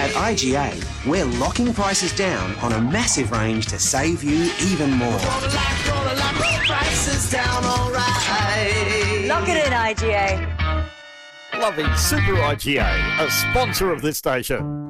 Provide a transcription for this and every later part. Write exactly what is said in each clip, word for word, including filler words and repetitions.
At I G A, we're locking prices down on a massive range to save you even more. Prices down, all right. Lock it in, I G A. Loving Super I G A, a sponsor of this station.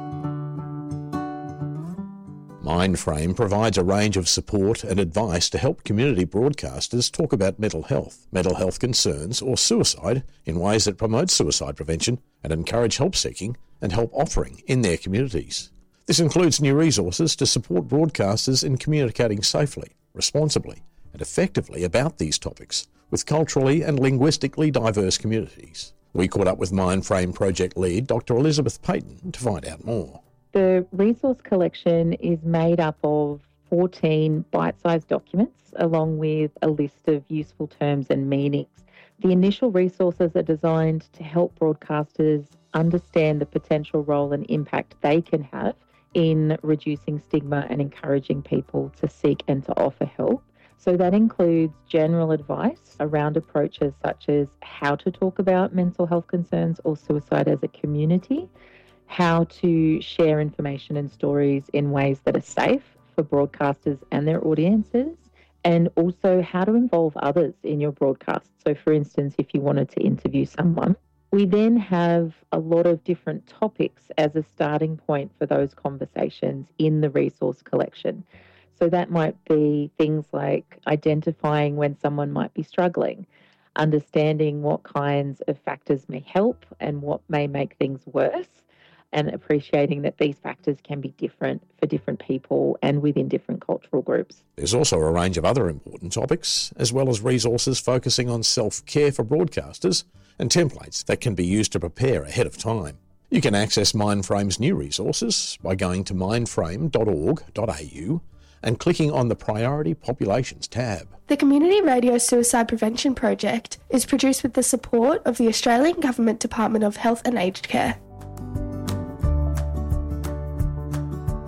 Mindframe provides a range of support and advice to help community broadcasters talk about mental health, mental health concerns or suicide in ways that promote suicide prevention and encourage help seeking and help offering in their communities. This includes new resources to support broadcasters in communicating safely, responsibly and effectively about these topics with culturally and linguistically diverse communities. We caught up with Mindframe project lead Doctor Elizabeth Payton to find out more. The resource collection is made up of fourteen bite-sized documents along with a list of useful terms and meanings. The initial resources are designed to help broadcasters understand the potential role and impact they can have in reducing stigma and encouraging people to seek and to offer help. So that includes general advice around approaches such as how to talk about mental health concerns or suicide as a community, how to share information and stories in ways that are safe for broadcasters and their audiences, and also how to involve others in your broadcast. So, for instance, if you wanted to interview someone, we then have a lot of different topics as a starting point for those conversations in the resource collection. So that might be things like identifying when someone might be struggling, understanding what kinds of factors may help and what may make things worse, and appreciating that these factors can be different for different people and within different cultural groups. There's also a range of other important topics, as well as resources focusing on self-care for broadcasters and templates that can be used to prepare ahead of time. You can access Mindframe's new resources by going to mindframe dot org dot a u and clicking on the Priority Populations tab. The Community Radio Suicide Prevention Project is produced with the support of the Australian Government Department of Health and Aged Care.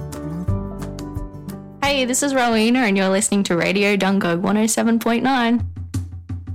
Hey, this is Rowena and you're listening to Radio Dungog one oh seven point nine.